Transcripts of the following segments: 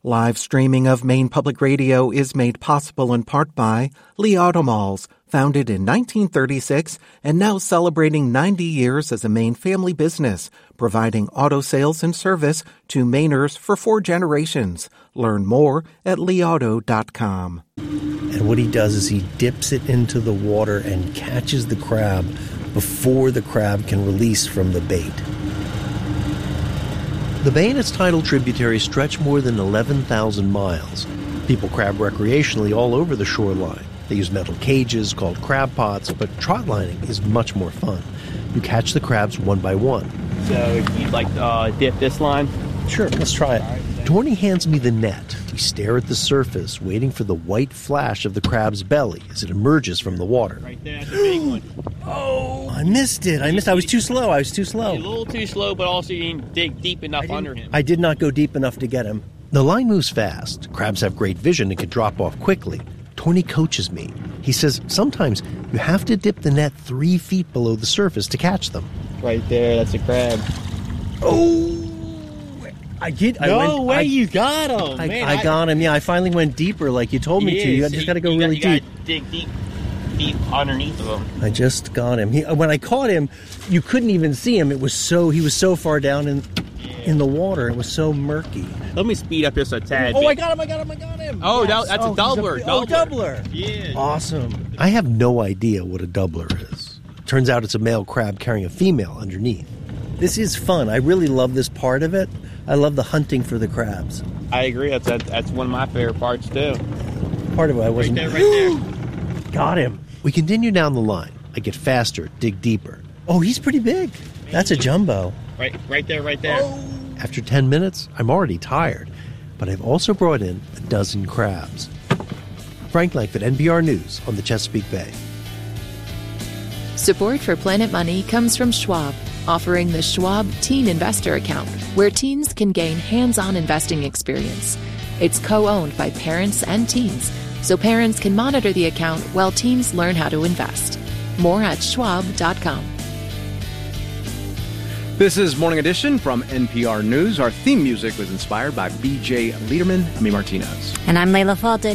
Live streaming of Maine Public Radio is made possible in part by Lee Auto Malls, founded in 1936 and now celebrating 90 years as a Maine family business, providing auto sales and service to Mainers for 4 generations. Learn more at leeauto.com. And what he does is he dips it into the water and catches the crab before the crab can release from the bait. The bay and its tidal tributaries stretch more than 11,000 miles. People crab recreationally all over the shoreline. They use metal cages called crab pots, but trot lining is much more fun. You catch the crabs one by one. So you'd like to dip this line? Sure, let's try it. Dorney hands me the net. We stare at the surface, waiting for the white flash of the crab's belly as it emerges from the water. Right there, that's a big one. Oh, I missed it. I was too slow. You're a little too slow, but also you didn't dig deep enough under him. I did not go deep enough to get him. The line moves fast. Crabs have great vision and can drop off quickly. Tony coaches me. He says sometimes you have to dip the net 3 feet below the surface to catch them. Right there, that's a crab. Oh! I did. You got him. I got him. Yeah, I finally went deeper like you told me to. You just got to go really deep. Dig deep underneath of him. I just got him. When I caught him, you couldn't even see him. He was so far down in the water. It was so murky. Let me speed up just a tad. Oh, I got him. Oh, yes. That's a doubler. Doubler. Yeah. Awesome. I have no idea what a doubler is. Turns out it's a male crab carrying a female underneath. This is fun. I really love this part of it. I love the hunting for the crabs. I agree. That's one of my favorite parts, too. Part of it I wasn't... Right there. Got him. We continue down the line. I get faster, dig deeper. Oh, he's pretty big. That's a jumbo. Right there. Oh. After 10 minutes, I'm already tired. But I've also brought in a dozen crabs. Frank Langford, NPR News on the Chesapeake Bay. Support for Planet Money comes from Schwab, offering the Schwab Teen Investor Account, where teens can gain hands-on investing experience. It's co-owned by parents and teens, so parents can monitor the account while teens learn how to invest. More at schwab.com. This is Morning Edition from NPR News. Our theme music was inspired by B.J. Liederman, I'm Martinez. And I'm Layla Fulton.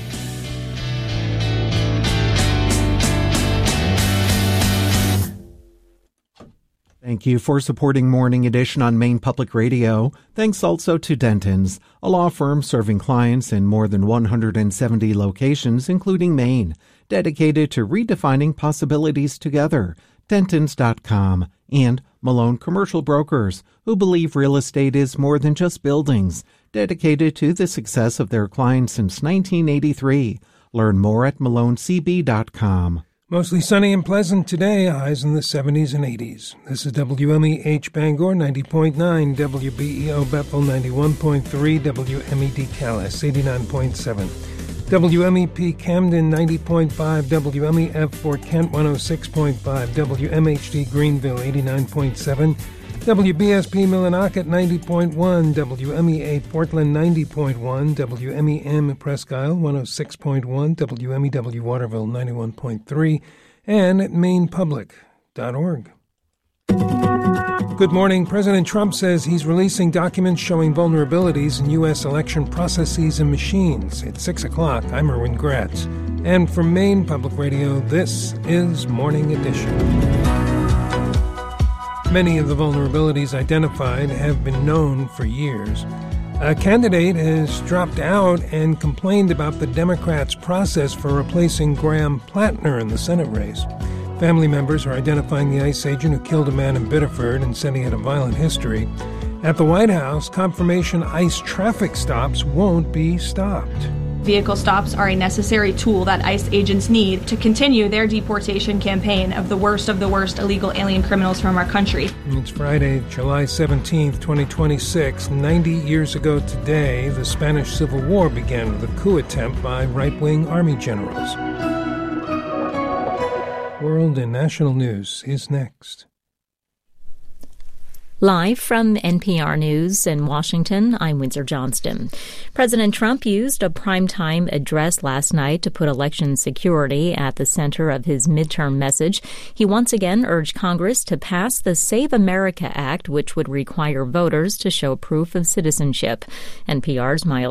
Thank you for supporting Morning Edition on Maine Public Radio. Thanks also to Dentons, a law firm serving clients in more than 170 locations, including Maine, dedicated to redefining possibilities together. Dentons.com. And Malone Commercial Brokers, who believe real estate is more than just buildings, dedicated to the success of their clients since 1983. Learn more at MaloneCB.com. Mostly sunny and pleasant today, highs in the 70s and 80s. This is WMEH Bangor 90.9, WBEO Bethel 91.3, WMED Calais 89.7, WMEP Camden 90.5, WMEF Fort Kent 106.5, WMHD Greenville 89.7, WBSP Millinocket 90.1, WMEA Portland 90.1, WMEM Presque Isle 106.1, WMEW Waterville 91.3, and at mainepublic.org. Good morning. President Trump says he's releasing documents showing vulnerabilities in U.S. election processes and machines. It's 6 o'clock. I'm Erwin Gratz. And from Maine Public Radio, this is Morning Edition. Many of the vulnerabilities identified have been known for years. A candidate has dropped out and complained about the Democrats' process for replacing Graham Plattner in the Senate race. Family members are identifying the ICE agent who killed a man in Biddeford and said he had a violent history. At the White House, confirmation ICE traffic stops won't be stopped. Vehicle stops are a necessary tool that ICE agents need to continue their deportation campaign of the worst illegal alien criminals from our country. It's Friday, July 17th, 2026. 90 years ago today, the Spanish Civil War began with a coup attempt by right-wing army generals. World and National News is next. Live from NPR News in Washington, I'm Windsor Johnston. President Trump used a primetime address last night to put election security at the center of his midterm message. He once again urged Congress to pass the Save America Act, which would require voters to show proof of citizenship. NPR's Miles